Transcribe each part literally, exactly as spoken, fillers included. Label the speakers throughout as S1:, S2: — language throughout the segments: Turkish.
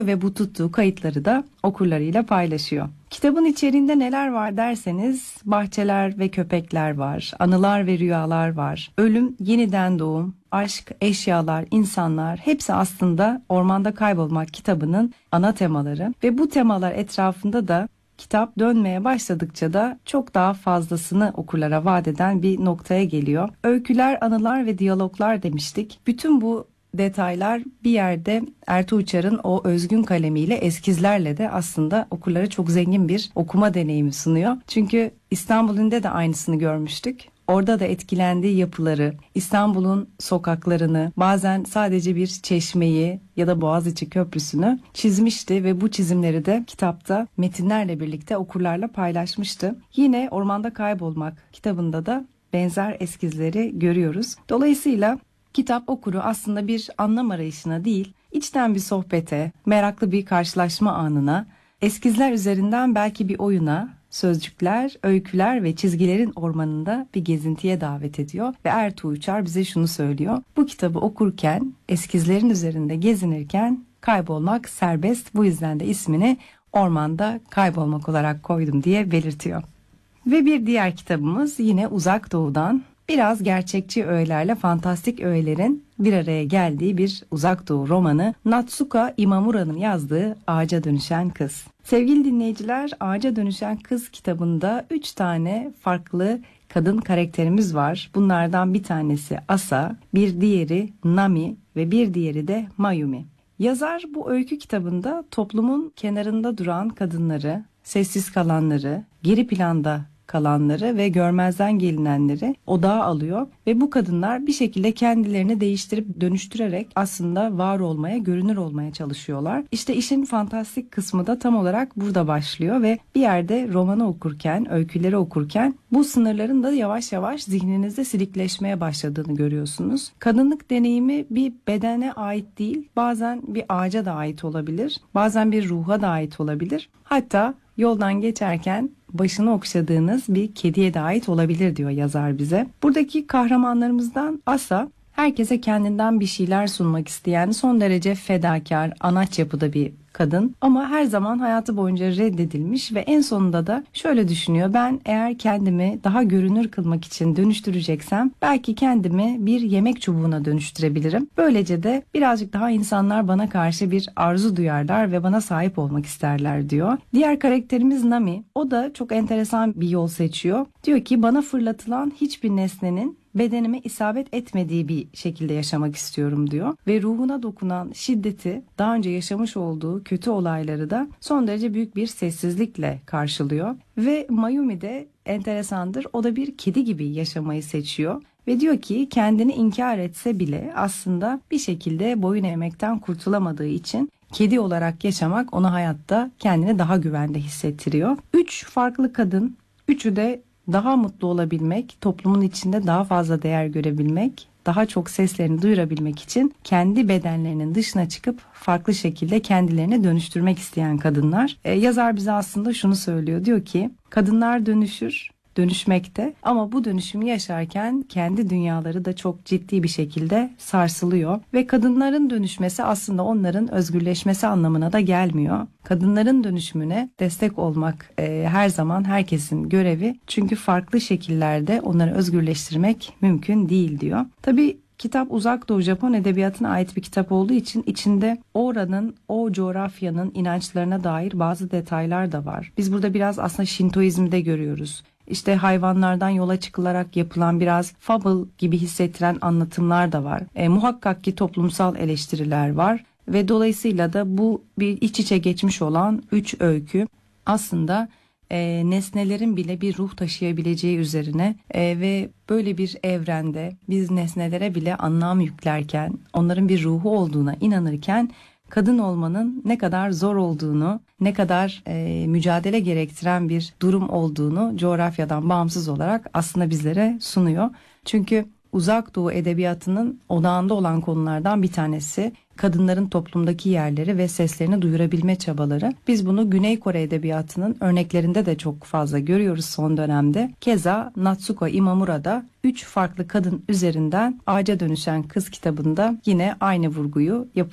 S1: ve bu tuttuğu kayıtları da okurlarıyla paylaşıyor. Kitabın içeriğinde neler var derseniz bahçeler ve köpekler var, anılar ve rüyalar var, ölüm, yeniden doğum, aşk, eşyalar, insanlar hepsi aslında Ormanda Kaybolmak kitabının ana temaları ve bu temalar etrafında da kitap dönmeye başladıkça da çok daha fazlasını okurlara vaat eden bir noktaya geliyor. Öyküler, anılar ve diyaloglar demiştik. Bütün bu detaylar bir yerde Ertuğ Uçar'ın o özgün kalemiyle, eskizlerle de aslında okurlara çok zengin bir okuma deneyimi sunuyor. Çünkü İstanbul'un de aynısını görmüştük. Orada da etkilendiği yapıları, İstanbul'un sokaklarını, bazen sadece bir çeşmeyi ya da Boğaziçi Köprüsü'nü çizmişti ve bu çizimleri de kitapta metinlerle birlikte okurlarla paylaşmıştı. Yine Ormanda Kaybolmak kitabında da benzer eskizleri görüyoruz. Dolayısıyla kitap okuru aslında bir anlam arayışına değil, içten bir sohbete, meraklı bir karşılaşma anına, eskizler üzerinden belki bir oyuna, sözcükler, öyküler ve çizgilerin ormanında bir gezintiye davet ediyor ve Ertuğ Uçar bize şunu söylüyor: bu kitabı okurken, eskizlerin üzerinde gezinirken kaybolmak serbest, bu yüzden de ismini Ormanda Kaybolmak olarak koydum diye belirtiyor. Ve bir diğer kitabımız yine Uzak Doğu'dan, biraz gerçekçi öğelerle fantastik öğelerin bir araya geldiği bir Uzak Doğu romanı Natsuko Imamura'nın yazdığı Ağaca Dönüşen Kız. Sevgili dinleyiciler, Ağaca Dönüşen Kız kitabında üç tane farklı kadın karakterimiz var. Bunlardan bir tanesi Asa, bir diğeri Nami ve bir diğeri de Mayumi. Yazar bu öykü kitabında toplumun kenarında duran kadınları, sessiz kalanları, geri planda kalanları ve görmezden gelinenleri odağa alıyor ve bu kadınlar bir şekilde kendilerini değiştirip dönüştürerek aslında var olmaya, görünür olmaya çalışıyorlar. İşte işin fantastik kısmı da tam olarak burada başlıyor ve bir yerde romanı okurken, öyküleri okurken bu sınırların da yavaş yavaş zihninizde silikleşmeye başladığını görüyorsunuz. Kadınlık deneyimi bir bedene ait değil, bazen bir ağaca da ait olabilir, bazen bir ruha da ait olabilir. Hatta yoldan geçerken başını okşadığınız bir kediye de ait olabilir diyor yazar bize. Buradaki kahramanlarımızdan Asa, herkese kendinden bir şeyler sunmak isteyen, son derece fedakar, anaç yapıda bir kadın ama her zaman hayatı boyunca reddedilmiş ve en sonunda da şöyle düşünüyor: ben eğer kendimi daha görünür kılmak için dönüştüreceksem belki kendimi bir yemek çubuğuna dönüştürebilirim. Böylece de birazcık daha insanlar bana karşı bir arzu duyarlar ve bana sahip olmak isterler diyor. Diğer karakterimiz Nami. O da çok enteresan bir yol seçiyor. Diyor ki bana fırlatılan hiçbir nesnenin bedenime isabet etmediği bir şekilde yaşamak istiyorum diyor. Ve ruhuna dokunan şiddeti, daha önce yaşamış olduğu kötü olayları da son derece büyük bir sessizlikle karşılıyor. Ve Mayumi de enteresandır. O da bir kedi gibi yaşamayı seçiyor. Ve diyor ki kendini inkar etse bile aslında bir şekilde boyun eğmekten kurtulamadığı için kedi olarak yaşamak onu hayatta kendini daha güvende hissettiriyor. Üç farklı kadın, üçü de daha mutlu olabilmek, toplumun içinde daha fazla değer görebilmek, daha çok seslerini duyurabilmek için kendi bedenlerinin dışına çıkıp farklı şekilde kendilerini dönüştürmek isteyen kadınlar. Ee, yazar bize aslında şunu söylüyor, diyor ki kadınlar dönüşür, dönüşmekte ama bu dönüşümü yaşarken kendi dünyaları da çok ciddi bir şekilde sarsılıyor ve kadınların dönüşmesi aslında onların özgürleşmesi anlamına da gelmiyor. Kadınların dönüşümüne destek olmak e, her zaman herkesin görevi, çünkü farklı şekillerde onları özgürleştirmek mümkün değil diyor. Tabii kitap Uzak Doğu Japon edebiyatına ait bir kitap olduğu için içinde oranın, o coğrafyanın inançlarına dair bazı detaylar da var. Biz burada biraz aslında Şintoizmi de görüyoruz. İşte hayvanlardan yola çıkılarak yapılan biraz fable gibi hissettiren anlatımlar da var. E, muhakkak ki toplumsal eleştiriler var ve dolayısıyla da bu bir iç içe geçmiş olan üç öykü aslında e, nesnelerin bile bir ruh taşıyabileceği üzerine e, ve böyle bir evrende biz nesnelere bile anlam yüklerken, onların bir ruhu olduğuna inanırken kadın olmanın ne kadar zor olduğunu, ne kadar e, mücadele gerektiren bir durum olduğunu coğrafyadan bağımsız olarak aslında bizlere sunuyor. Çünkü Uzak Doğu edebiyatının odağında olan konulardan bir tanesi kadınların toplumdaki yerleri ve seslerini duyurabilme çabaları. Biz bunu Güney Kore edebiyatının örneklerinde de çok fazla görüyoruz son dönemde. Keza Natsuko Imamura'da üç farklı kadın üzerinden Ağaca Dönüşen Kız kitabında yine aynı vurguyu yapıyor.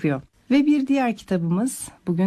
S1: Ve bir diğer kitabımız bugün